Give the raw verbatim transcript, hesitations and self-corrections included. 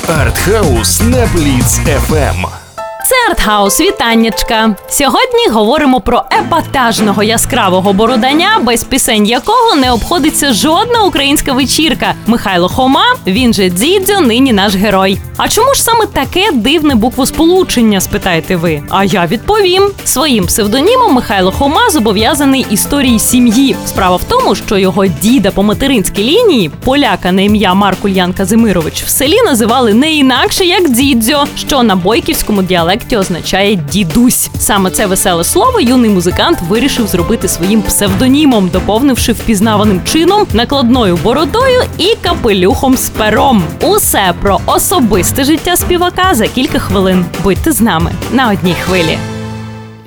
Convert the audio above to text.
Артхаус на Бліц еф ем. Це Артхаус, вітаннячка! Сьогодні говоримо про епатажного яскравого бороданя, без пісень якого не обходиться жодна українська вечірка. Михайло Хома, він же Дідзьо, нині наш герой. А чому ж саме таке дивне буквосполучення, спитаєте ви? А я відповім. Своїм псевдонімом Михайло Хома зобов'язаний історії сім'ї. Справа в тому, що його діда по материнській лінії, поляка на ім'я Марк Ульян Казимирович, в селі називали не інакше, як Дідзьо, що на бойківському діалекті означає «дідусь». Саме це веселе слово юний музикант вирішив зробити своїм псевдонімом, доповнивши впізнаваним чином накладною бородою і капелюхом з пером. Усе про особисте життя співака за кілька хвилин. Будьте з нами на одній хвилі.